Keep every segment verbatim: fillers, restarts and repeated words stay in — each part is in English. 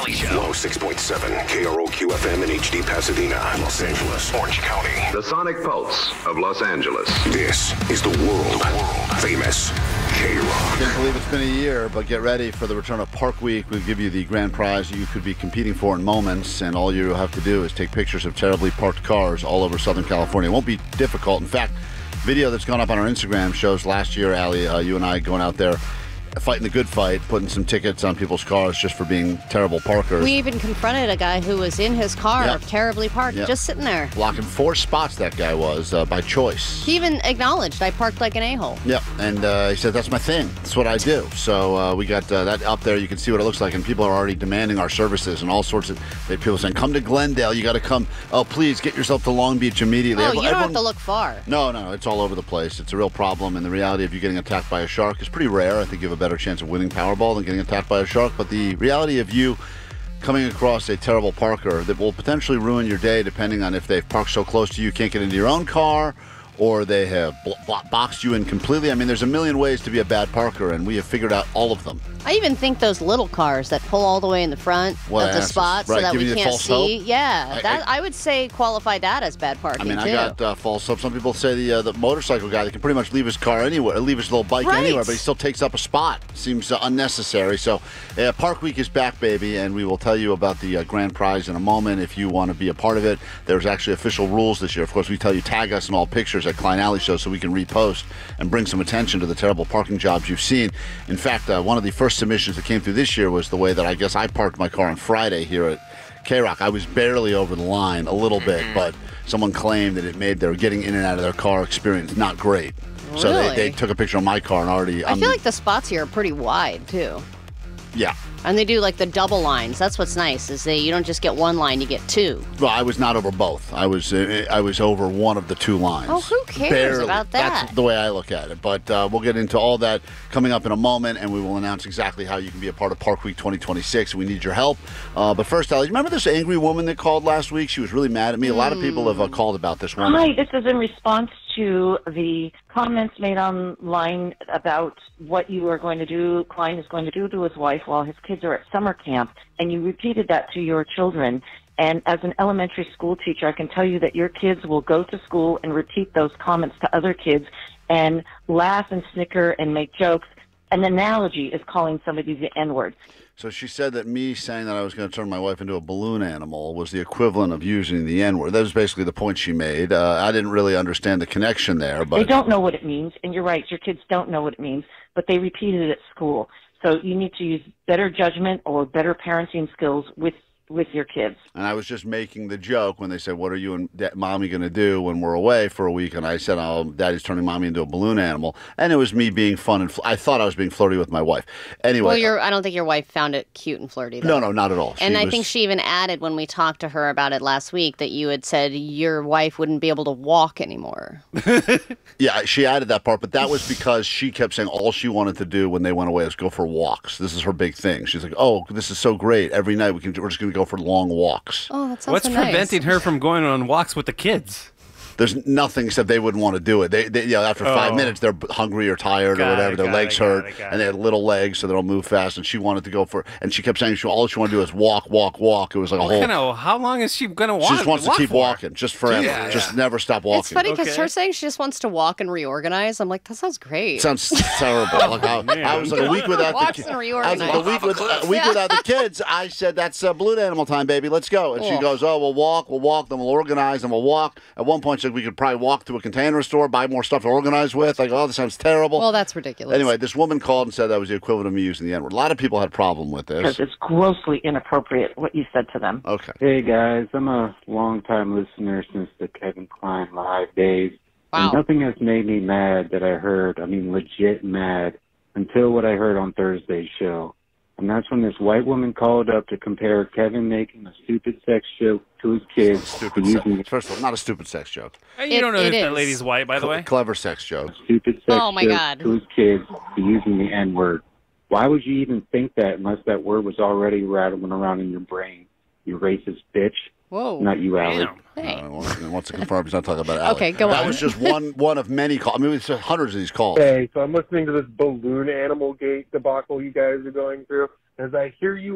Alley Show. one oh six point seven K R O Q F M in H D Pasadena, Los Angeles, Orange County. The sonic pulse of Los Angeles. This is the world famous K-Rock. Can't believe it's been a year, but get ready for the return of Park Week. We'll give you the grand prize you could be competing for in moments, and all you have to do is take pictures of terribly parked cars all over Southern California. It won't be difficult. In fact, video that's gone up on our Instagram shows last year, Allie, uh, you and I going out there fighting the good fight, putting some tickets on people's cars just for being terrible parkers. We even confronted a guy who was in his car, Yep. terribly parked, Yep. just sitting there. Blocking four spots, that guy was, uh, by choice. He even acknowledged I parked like an a-hole. Yep, and uh, he said, that's my thing. That's what I do. So uh, we got uh, that up there. You can see what it looks like, and people are already demanding our services and all sorts of they people saying, come to Glendale. You got to come. Oh, please, get yourself to Long Beach immediately. Oh, Everyone- you don't have everyone- to look far. No, no, it's all over the place. It's a real problem, and the reality of you getting attacked by a shark is pretty rare. I think you have a better chance of winning Powerball than getting attacked by a shark, but the reality of you coming across a terrible parker that will potentially ruin your day depending on if they've parked so close to you you can't get into your own car, or they have blo- boxed you in completely. I mean, there's a million ways to be a bad parker, and we have figured out all of them. I even think those little cars that pull all the way in the front What of the asses. spot so Right, that giving we you the can't false see. hope? Yeah, I- that I, would say qualify that as bad parking I mean, too. I got uh, false hope. Some people say the uh, the motorcycle guy that can pretty much leave his car anywhere, leave his little bike Right. anywhere, but he still takes up a spot. Seems uh, unnecessary. So, uh, Park Week is back, baby, and we will tell you about the uh, grand prize in a moment. If you want to be a part of it, there's actually official rules this year. Of course, we tell you tag us in all pictures at Klein Alley Show so we can repost and bring some attention to the terrible parking jobs you've seen. In fact, uh, one of the first submissions that came through this year was the way that I guess I parked my car on Friday here at K-Rock. I was barely over the line, a little bit, but someone claimed that it made their getting in and out of their car experience not great. So they, Really? they took a picture of my car and already... I um, feel like the spots here are pretty wide too. Yeah. And they do like the double lines. That's what's nice is they you don't just get one line, you get two. Well, I was not over both. I was uh, I was over one of the two lines. Oh, who cares Barely. about that? That's the way I look at it. But uh, we'll get into all that coming up in a moment, and we will announce exactly how you can be a part of Park Week twenty twenty-six. We need your help. Uh, but first, Ellie, remember this angry woman that called last week? She was really mad at me. A lot of people have uh, called about this woman. Hi, this is in response to the comments made online about what you are going to do, Klein is going to do to his wife while his kids are at summer camp, and you repeated that to your children. And as an elementary school teacher, I can tell you that your kids will go to school and repeat those comments to other kids and laugh and snicker and make jokes. An analogy is calling somebody the N-word. So she said that me saying that I was going to turn my wife into a balloon animal was the equivalent of using the N-word. That was basically the point she made. Uh, I didn't really understand the connection there. But They don't know what it means, and you're right, your kids don't know what it means, but they repeated it at school. So you need to use better judgment or better parenting skills with with your kids. And I was just making the joke when they said, what are you and da- mommy going to do when we're away for a week? And I said, oh, daddy's turning mommy into a balloon animal. And it was me being fun. And fl- I thought I was being flirty with my wife. Anyway. Well, your I don't think your wife found it cute and flirty, though. No, no, not at all. And She I was- think she even added when we talked to her about it last week that you had said your wife wouldn't be able to walk anymore. Yeah, she added that part, but that was because she kept saying all she wanted to do when they went away was go for walks. This is her big thing. She's like, oh, this is so great. Every night we can, we're just going to go for long walks. Oh, that sounds What's so nice. preventing her from going on walks with the kids? There's nothing except they wouldn't want to do it. They, they you know, after five Oh. minutes, they're hungry or tired Got or whatever. it, Their got legs it, got hurt, it, got and they had little legs, so they don't move fast. And she wanted to go for, and she kept saying she, all she wanted to do is walk, walk, walk. It was like a What whole. kind of, how long is she going to walk? She just wants to walk keep for? walking, just forever, Yeah, just yeah. never stop walking. It's funny because Okay. her saying she just wants to walk and reorganize. I'm like, that sounds great. Sounds terrible. Like I, I was like a week without the Walks kids. and I was reorganize. like a week, with, a week Yeah. without the kids. I said that's uh, balloon animal time, baby. Let's go. And she Oh. goes, oh, we'll walk, we'll walk, then we'll organize, and we'll walk. At one point, she said we could probably walk to a container store, buy more stuff to organize with. Like, oh, this sounds terrible. Well, that's ridiculous. Anyway, this woman called and said that was the equivalent of me using the N-word. A lot of people had a problem with Because this. it's grossly inappropriate what you said to them. Okay. Hey guys, I'm a long-time listener since the Kevin Klein live days. Wow. And nothing has made me mad that I heard, I mean legit mad, until what I heard on Thursday's show. And that's when this white woman called up to compare Kevin making a stupid sex joke to his kids. Stupid to sex. using First of all, not a stupid sex joke. Hey, You It- don't know it if that is. lady's white, by the way. Clever sex joke. stupid sex Oh, my joke God. to his kids for using the N-word. Why would you even think that unless that word was already rattling around in your brain? You racist bitch. Whoa. Not you, Allie. Damn. Hey. Uh, wants, wants to confirm he's not talking about Allie. Okay, go that on. was just one one of many calls. I mean, it's hundreds of these calls. Hey, so I'm listening to this balloon animal gate debacle you guys are going through. As I hear you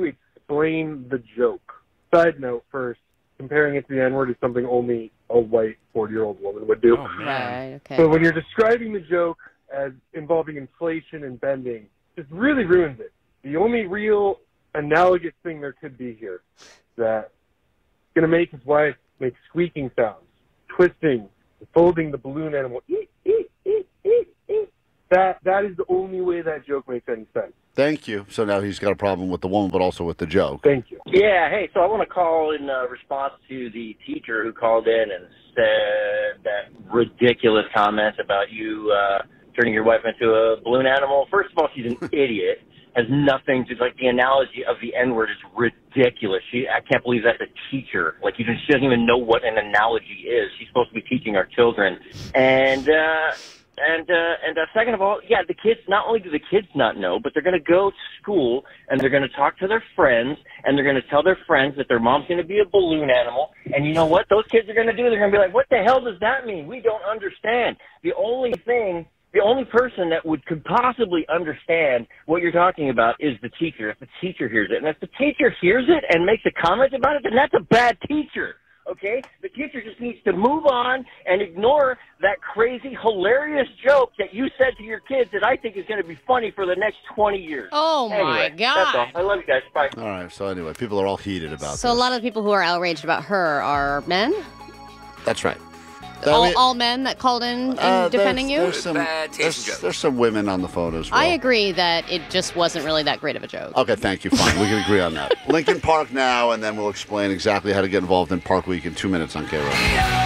explain the joke. Side note first, comparing it to the N-word is something only a white forty-year-old woman would do. Oh, man. Right, okay. So when you're describing the joke as involving inflation and bending, it just really ruins it. The only real analogous thing there could be here that going to make his wife make squeaking sounds, twisting, folding the balloon animal. Eek, eek, eek, eek, eek. That, that is the only way that joke makes any sense. Thank you. So now he's got a problem with the woman, but also with the joke. Thank you. Yeah, hey, so I want to call in uh, response to the teacher who called in and said that ridiculous comment about you uh, turning your wife into a balloon animal. First of all, she's an idiot. Has nothing to, like, the analogy of the N-word is ridiculous. She, I can't believe that's a teacher. Like, you she doesn't even know what an analogy is. She's supposed to be teaching our children. And, uh, and, uh, and, uh, second of all, yeah, the kids, not only do the kids not know, but they're going to go to school and they're going to talk to their friends and they're going to tell their friends that their mom's going to be a balloon animal. And you know what those kids are going to do? They're going to be like, what the hell does that mean? We don't understand. The only thing The only person that would could possibly understand what you're talking about is the teacher, if the teacher hears it. And if the teacher hears it and makes a comment about it, then that's a bad teacher, okay? The teacher just needs to move on and ignore that crazy, hilarious joke that you said to your kids that I think is going to be funny for the next twenty years. Oh, anyway, my God. That's all. I love you guys. Bye. All right, so anyway, people are all heated about So this. a lot of the people who are outraged about her are men? That's right. All, I mean, all men that called in, in uh, defending there's, you? There's some, there's, there's some women on the phone as well. I agree that it just wasn't really that great of a joke. Okay, thank you. Fine. We can agree on that. Lincoln Park now, and then we'll explain exactly how to get involved in Park Week in two minutes on K R O C.